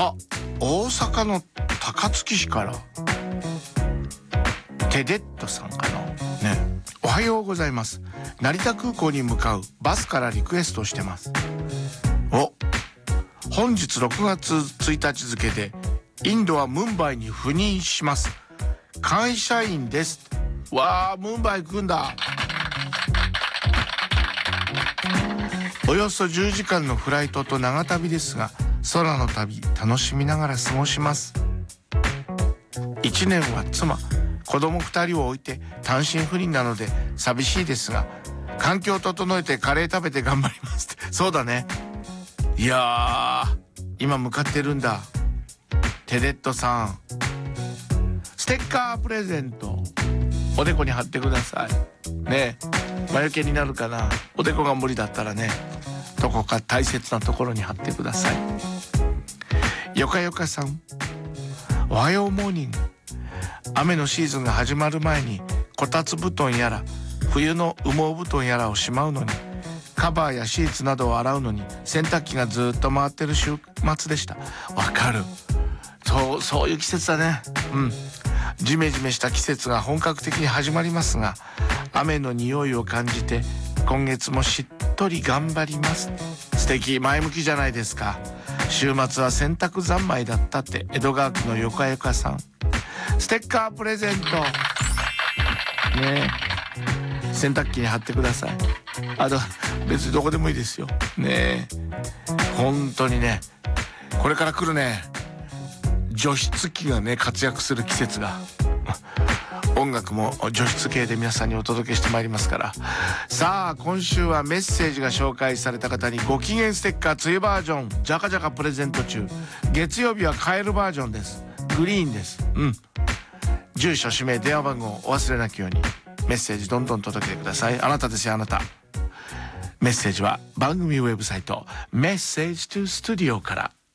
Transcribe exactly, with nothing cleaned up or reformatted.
あ、大阪の高槻市からテデットさんかなね。おはようございます。成田空港に向かうバスからリクエストしてます。お、本日ろくがつついたち付でインドはムンバイに赴任します。会社員です。わあ、ムンバイ行くんだ。およそじゅうじかんのフライトと長旅ですが、空の旅楽しみながら過ごします。いちねんは妻、子供ふたりを置いて単身赴任なので寂しいですが、環境を整えてカレー食べて頑張りますって。そうだね。いやー、今向かってるんだ。テデットさん、ステッカープレゼントおでこに貼ってくださいね。え魔除けになるかな。おでこが無理だったらね、どこか大切なところに貼ってください。よかよかさん、おはようモーニング。雨のシーズンが始まる前にこたつ布団やら冬の羽毛布団やらをしまうのに、カバーやシーツなどを洗うのに洗濯機がずっと回ってる週末でした。わかる。そう、そういう季節だね。うん。ジメジメした季節が本格的に始まりますが、雨の匂いを感じて今月もしっとり頑張ります。素敵、前向きじゃないですか。週末は洗濯三昧だったって江戸川区のよかよかさん、ステッカープレゼントね。え洗濯機に貼ってください。あと別にどこでもいいですよね。え本当にね、これから来るね、除湿機がね活躍する季節が音楽も除湿系で皆さんにお届けしてまいりますから。さあ、今週はメッセージが紹介された方にご機嫌ステッカー梅雨バージョンジャカジャカプレゼント中。月曜日はカエルバージョンです。グリーンです。うん。住所、氏名、電話番号お忘れなきように。メッセージどんどん届けてください。あなたですよ、あなた。メッセージは番組ウェブサイトメッセージトゥスタジオから。